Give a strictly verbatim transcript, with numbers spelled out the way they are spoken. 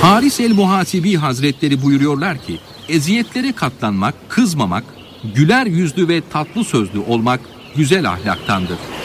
Haris el-Muhasibi Hazretleri buyuruyorlar ki, eziyetlere katlanmak, kızmamak, güler yüzlü ve tatlı sözlü olmak güzel ahlaktandır.